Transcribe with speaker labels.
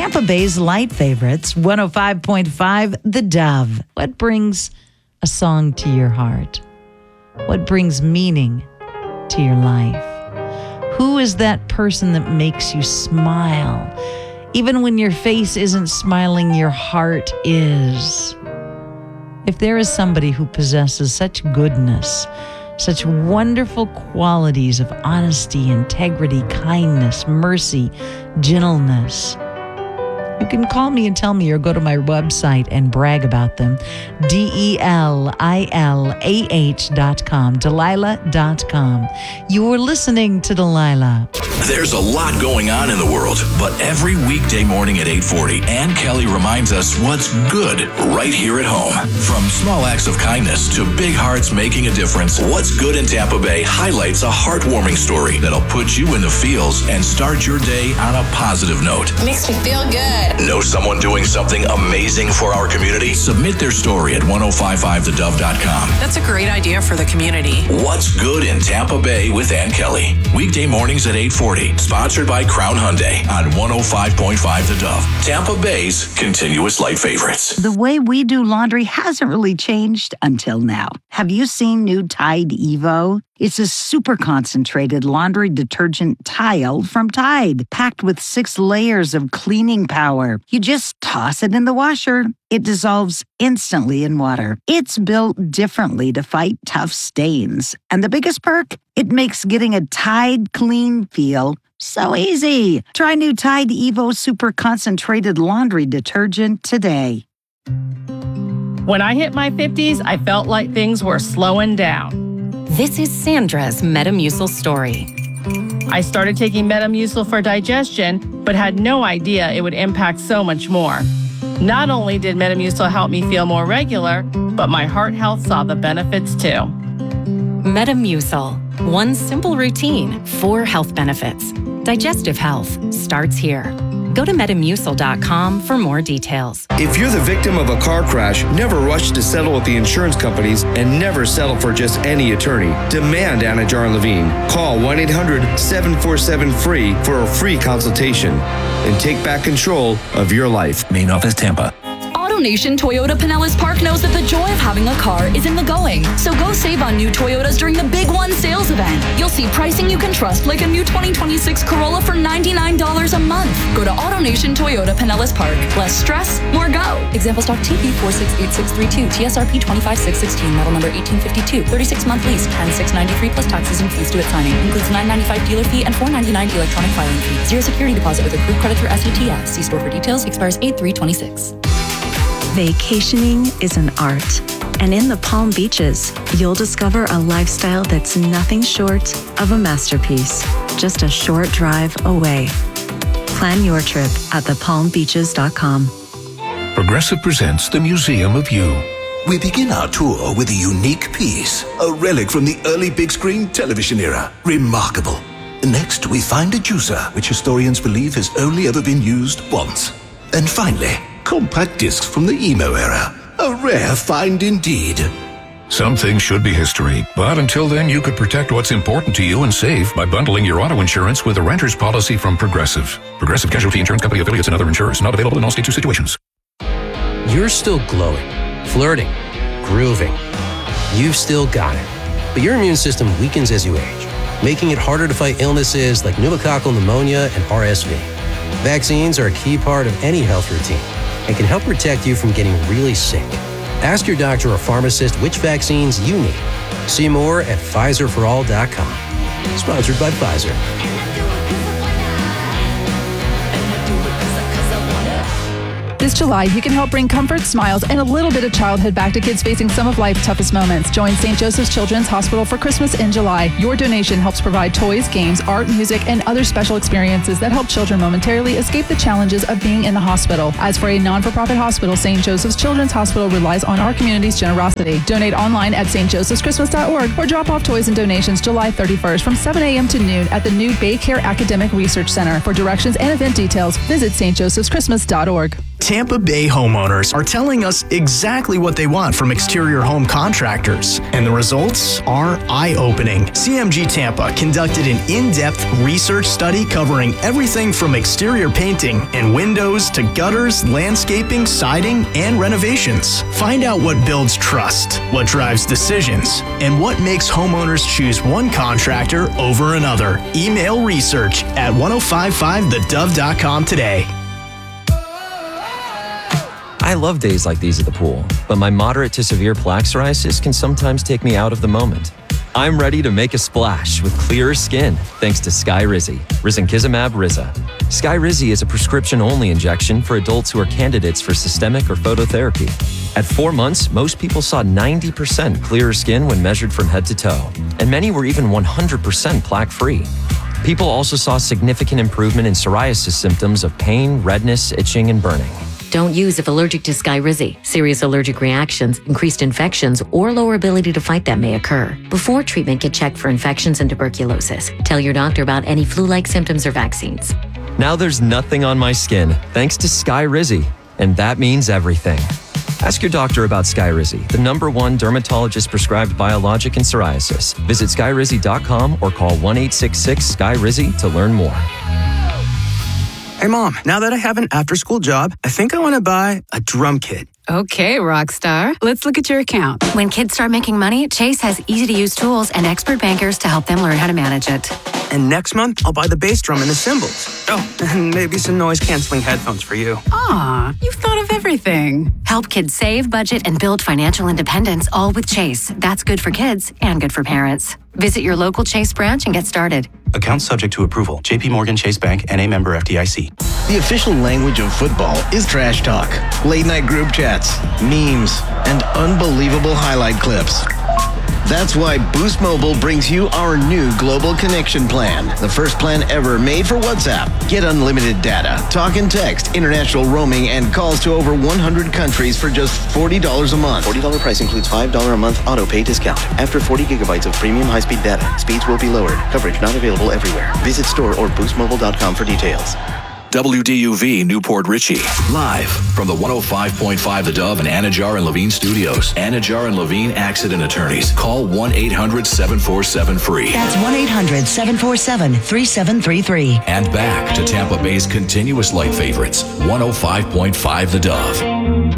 Speaker 1: Tampa Bay's light favorites, 105.5 The Dove. What brings a song to your heart? What brings meaning to your life? Who is that person that makes you smile? Even when your face isn't smiling, your heart is. If there is somebody who possesses such goodness, such wonderful qualities of honesty, integrity, kindness, mercy, gentleness, you can call me and tell me or go to my website and brag about them. DELILAH.com, Delilah.com. You're listening to Delilah.
Speaker 2: There's a lot going on in the world, but every weekday morning at 8:40, Ann Kelly reminds us what's good right here at home. From small acts of kindness to big hearts making a difference, What's Good in Tampa Bay highlights a heartwarming story that'll put you in the feels and start your day on a positive note.
Speaker 3: Makes me feel good.
Speaker 2: Know someone doing something amazing for our community? Submit their story at 1055thedove.com.
Speaker 3: That's a great idea for the community.
Speaker 2: What's Good in Tampa Bay with Ann Kelly. Weekday mornings at 8:40. Sponsored by Crown Hyundai on 105.5 The Dove. Tampa Bay's continuous light favorites.
Speaker 4: The way we do laundry hasn't really changed until now. Have you seen new Tide Evo? It's a super concentrated laundry detergent tile from Tide, packed with 6 layers of cleaning power. You just toss it in the washer. It dissolves instantly in water. It's built differently to fight tough stains. And the biggest perk? It makes getting a Tide clean feel so easy. Try new Tide Evo Super Concentrated Laundry Detergent today.
Speaker 5: When I hit my 50s, I felt like things were slowing down.
Speaker 6: This is Sandra's Metamucil story.
Speaker 5: I started taking Metamucil for digestion, but had no idea it would impact so much more. Not only did Metamucil help me feel more regular, but my heart health saw the benefits too.
Speaker 6: Metamucil. One simple routine, 4 health benefits. Digestive health starts here. Go to Metamucil.com for more details.
Speaker 7: If you're the victim of a car crash, never rush to settle with the insurance companies and never settle for just any attorney. Demand Anajar Levine. Call 1-800-747-FREE for a free consultation and take back control of your life.
Speaker 2: Main office, Tampa.
Speaker 8: AutoNation Toyota Pinellas Park knows that the joy of having a car is in the going. So go save on new Toyotas during the Big One sales event. You'll see pricing you can trust, like a new 2026 Corolla for $99 a month. Go to AutoNation Toyota Pinellas Park. Less stress, more go. Example stock TP468632, TSRP 25616, model number 1852, 36-month lease, 10693 plus taxes and fees due at signing. Includes $995 dealer fee and $499 electronic filing fee. 0 security deposit with accrued credit through SETF. See store for details. Expires 8/3/26.
Speaker 9: Vacationing is an art, and in the Palm Beaches, you'll discover a lifestyle that's nothing short of a masterpiece, just a short drive away. Plan your trip at thepalmbeaches.com.
Speaker 10: Progressive presents the Museum of You.
Speaker 11: We begin our tour with a unique piece, a relic from the early big screen television era. Remarkable. Next, we find a juicer, which historians believe has only ever been used once. And finally, compact discs from the emo era. A rare find indeed.
Speaker 10: Some things should be history, but until then, you could protect what's important to you and save by bundling your auto insurance with a renter's policy from Progressive. Progressive Casualty Insurance Company affiliates and other insurers. Not available in all states or situations.
Speaker 12: You're still glowing, flirting, grooving. You've still got it. But your immune system weakens as you age, making it harder to fight illnesses like pneumococcal pneumonia and RSV. Vaccines are a key part of any health routine and can help protect you from getting really sick. Ask your doctor or pharmacist which vaccines you need. See more at PfizerForAll.com. Sponsored by Pfizer.
Speaker 13: This July, you can help bring comfort, smiles, and a little bit of childhood back to kids facing some of life's toughest moments. Join St. Joseph's Children's Hospital for Christmas in July. Your donation helps provide toys, games, art, music, and other special experiences that help children momentarily escape the challenges of being in the hospital. As for a non-for-profit hospital, St. Joseph's Children's Hospital relies on our community's generosity. Donate online at stjosephschristmas.org or drop off toys and donations July 31st from 7 a.m. to noon at the new Baycare Academic Research Center. For directions and event details, visit stjosephschristmas.org.
Speaker 14: Tampa Bay homeowners are telling us exactly what they want from exterior home contractors, and the results are eye-opening. CMG Tampa conducted an in-depth research study covering everything from exterior painting and windows to gutters, landscaping, siding, and renovations. Find out what builds trust, what drives decisions, and what makes homeowners choose one contractor over another. Email research at 1055thedove.com today.
Speaker 15: I love days like these at the pool, but my moderate to severe plaque psoriasis can sometimes take me out of the moment. I'm ready to make a splash with clearer skin thanks to Skyrizi, risankizumab Riza. Skyrizi is a prescription-only injection for adults who are candidates for systemic or phototherapy. At 4 months, most people saw 90% clearer skin when measured from head to toe, and many were even 100% plaque-free. People also saw significant improvement in psoriasis symptoms of pain, redness, itching, and burning.
Speaker 16: Don't use if allergic to Skyrizi. Serious allergic reactions, increased infections, or lower ability to fight them may occur. Before treatment, get checked for infections and tuberculosis. Tell your doctor about any flu-like symptoms or vaccines.
Speaker 15: Now there's nothing on my skin thanks to Skyrizi, and that means everything. Ask your doctor about Skyrizi, the #1 dermatologist-prescribed biologic in psoriasis. Visit skyrizi.com or call 1-866-SKY-RIZI to learn more.
Speaker 17: Hey, Mom, now that I have an after-school job, I think I want to buy a drum kit.
Speaker 18: Okay, Rockstar. Let's look at your account.
Speaker 19: When kids start making money, Chase has easy-to-use tools and expert bankers to help them learn how to manage it.
Speaker 17: And next month, I'll buy the bass drum and the cymbals. Oh, and maybe some noise-canceling headphones for you.
Speaker 18: Aw, you've thought of everything.
Speaker 19: Help kids save, budget, and build financial independence, all with Chase. That's good for kids and good for parents. Visit your local Chase branch and get started.
Speaker 20: Account subject to approval. JP Morgan Chase Bank, N.A. member FDIC.
Speaker 21: The official language of football is trash talk, late-night group chats, memes, and unbelievable highlight clips. That's why Boost Mobile brings you our new Global Connection Plan, the first plan ever made for WhatsApp. Get unlimited data, talk and text, international roaming, and calls to over 100 countries for just $40 a month.
Speaker 22: $40 price includes $5 a month auto pay discount. After 40 gigabytes of premium high-speed data, speeds will be lowered. Coverage not available everywhere. Visit store or boostmobile.com for details.
Speaker 2: WDUV Newport Richey. Live from the 105.5 The Dove and Anajar and Levine studios. Anajar and Levine Accident Attorneys. Call 1-800-747-FREE.
Speaker 23: That's 1-800-747-3733.
Speaker 2: And back to Tampa Bay's continuous light favorites. 105.5 The Dove.